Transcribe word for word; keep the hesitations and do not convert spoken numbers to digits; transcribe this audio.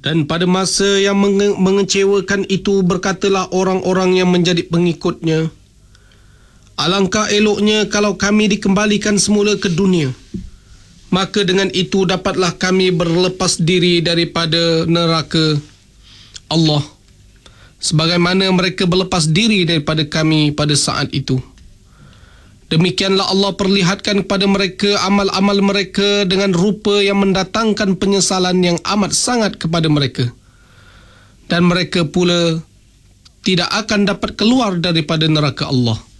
Dan pada masa yang menge- mengecewakan itu berkatalah orang-orang yang menjadi pengikutnya, alangkah eloknya kalau kami dikembalikan semula ke dunia. Maka dengan itu dapatlah kami berlepas diri daripada neraka Allah, sebagaimana mereka berlepas diri daripada kami pada saat itu. Demikianlah Allah perlihatkan kepada mereka amal-amal mereka dengan rupa yang mendatangkan penyesalan yang amat sangat kepada mereka. Dan mereka pula tidak akan dapat keluar daripada neraka Allah.